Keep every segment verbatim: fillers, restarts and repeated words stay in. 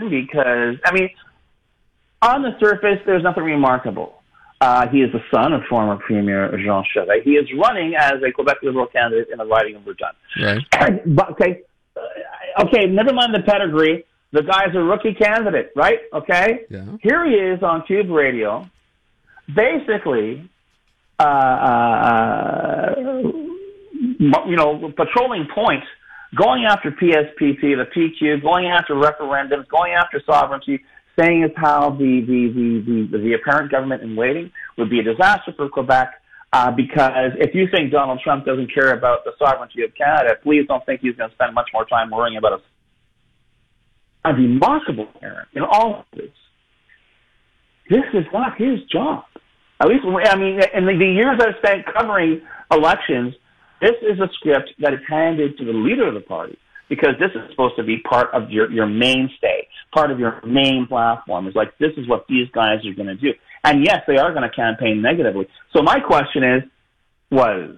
important because, I mean, on the surface, there's nothing remarkable. Uh, he is the son of former Premier Jean Charest. He is running as a Quebec Liberal candidate in the riding of Verdun. Right. But, okay, uh, okay, never mind the pedigree. The guy's a rookie candidate, right? Okay? Yeah. Here he is on Cube Radio, basically, uh, uh, you know, patrolling points, going after P S P P, the P Q, going after referendums, going after sovereignty, saying as how the, the, the, the, the apparent government in waiting would be a disaster for Quebec, uh, because if you think Donald Trump doesn't care about the sovereignty of Canada, please don't think he's going to spend much more time worrying about us. A remarkable error in all of this. This is not his job. At least, I mean, in the, the years I've spent covering elections, this is a script that is handed to the leader of the party, because this is supposed to be part of your, your mainstay, part of your main platform. It's like, this is what these guys are going to do. And yes, they are going to campaign negatively. So my question is, was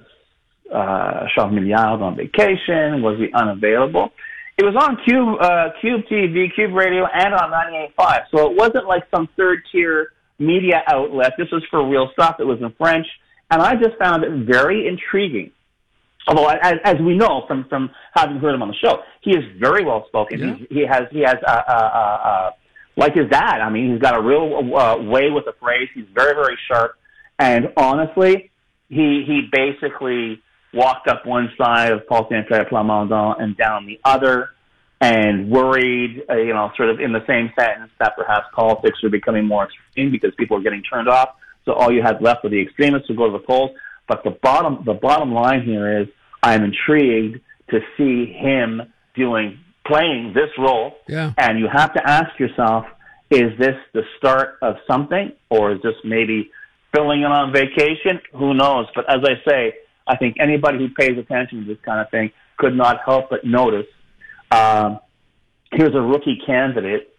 uh, Charles Milliard on vacation? Was he unavailable? It was on Cube, uh, Cube T V, Cube Radio, and on ninety-eight point five. So it wasn't like some third-tier media outlet. This was for real stuff. It was in French. And I just found it very intriguing. Although, as, as we know from, from having heard him on the show, he is very well spoken. Yeah. He, he has, he has, uh, uh, uh, like his dad. I mean, he's got a real uh, way with the phrase. He's very, very sharp. And honestly, he he basically walked up one side of Paul Saint-Pierre Plamondon and down the other, and worried, uh, you know, sort of in the same sentence that perhaps politics are becoming more extreme because people are getting turned off. So all you had left were the extremists who go to the polls. But the bottom, the bottom line here is, I'm intrigued to see him doing, playing this role. Yeah. And you have to ask yourself, is this the start of something, or is this maybe filling in on vacation? Who knows? But as I say, I think anybody who pays attention to this kind of thing could not help but notice, um, here's a rookie candidate,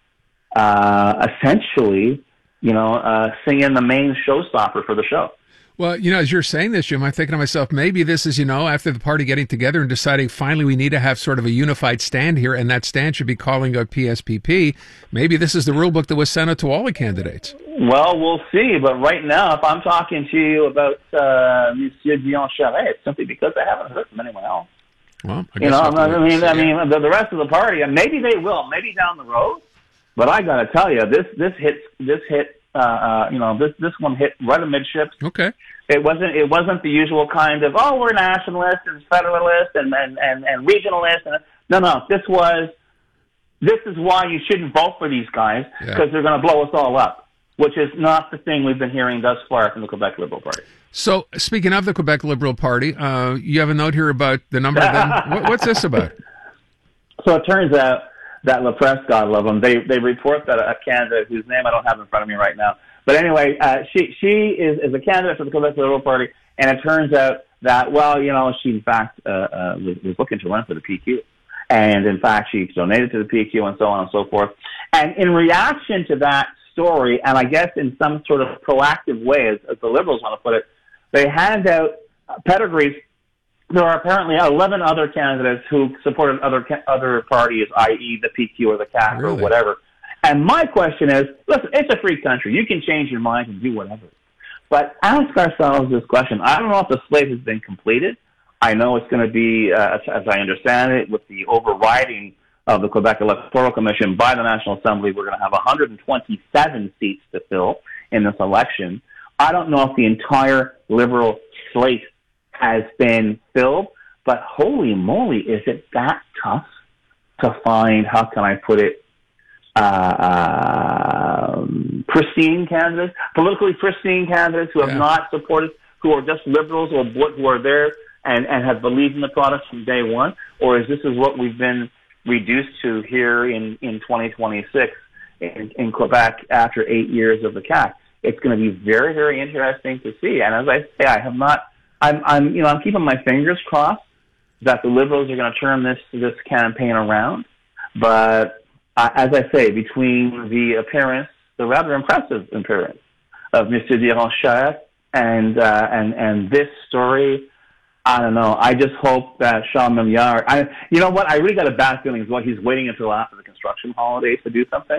uh, essentially, you know, uh, singing the main showstopper for the show. Well, you know, as you're saying this, Jim, I'm thinking to myself, maybe this is, you know, after the party getting together and deciding finally we need to have sort of a unified stand here, and that stand should be calling out P S P P. Maybe this is the rule book that was sent out to all the candidates. Well, we'll see. But right now, if I'm talking to you about uh, Monsieur Jean Charest, it's simply because I haven't heard from anyone else. Well, I guess you know, I'll I mean, see, I yeah. mean, the, the rest of the party, and maybe they will, maybe down the road. But I got to tell you, this this hit, this hit, uh, uh, you know, this this one hit right amidships. Okay. It wasn't. It wasn't the usual kind of, oh, we're nationalists and federalists and and and, and regionalists. And, no, no. This was. This is why you shouldn't vote for these guys, because Yeah. they're going to blow us all up, which is not the thing we've been hearing thus far from the Quebec Liberal Party. So, speaking of the Quebec Liberal Party, uh, you have a note here about the number of them. what, what's this about? So it turns out that La Presse, God love them, they they report that a candidate whose name I don't have in front of me right now. But anyway, uh, she she is, is a candidate for the Quebec Liberal Party, and it turns out that, well, you know, she in fact uh, uh, was, was looking to run for the P Q. And in fact, she donated to the P Q and so on and so forth. And in reaction to that story, and I guess in some sort of proactive way, as, as the Liberals want to put it, they hand out uh, pedigrees. There are apparently eleven other candidates who supported other other parties, that is the P Q or the C A C Really? or whatever. And my question is, listen, it's a free country. You can change your mind and do whatever. But ask ourselves this question. I don't know if the slate has been completed. I know it's going to be, uh, as I understand it, with the overriding of the Quebec Electoral Commission by the National Assembly, we're going to have one hundred twenty-seven seats to fill in this election. I don't know if the entire Liberal slate has been filled, but holy moly, is it that tough to find, how can I put it, uh, um, pristine candidates, politically pristine candidates who have Yeah. not supported, who are just liberals or who are there and, and have believed in the product from day one? Or is this is what we've been reduced to here in, in twenty twenty-six in, in Quebec after eight years of the C A C? It's going to be very, very interesting to see. And as I say, I have not, I'm, I'm, you know, I'm keeping my fingers crossed that the Liberals are going to turn this, this campaign around. But uh, as I say, between the appearance, the rather impressive appearance of Mister Jean Charest and, uh, and, and this story, I don't know. I just hope that Charles Milliard, I, you know what? I really got a bad feeling as well. He's waiting until after the construction holidays to do something.